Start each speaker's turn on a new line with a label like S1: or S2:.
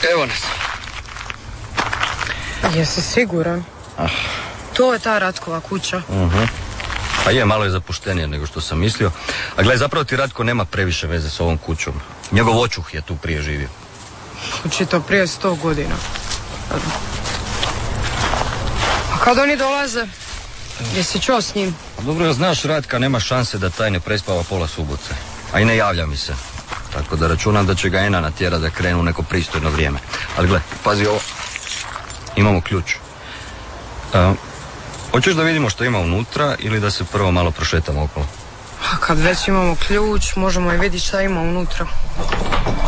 S1: Evo nas.
S2: Jesi siguran? To je ta Ratkova kuća.
S1: Pa je, malo je zapuštenije nego što sam mislio. A gledaj, zapravo ti Ratko nema previše veze s ovom kućom. Njegov očuh je tu prije živio.
S2: Očito prije 100 godina. A kad oni dolaze? Jesi čuo s njim?
S1: Dobro, jel znaš, Ratka nema šanse da taj ne prespava pola subote. A i ne javlja mi se. Tako da računam da će ga Ena natjera da krenu u neko pristojno vrijeme. Ali gle, pazi ovo. Imamo ključ. Hoćeš da vidimo što ima unutra ili da se prvo malo prošetamo okolo?
S2: A kad već imamo ključ, možemo i vidjeti šta ima unutra.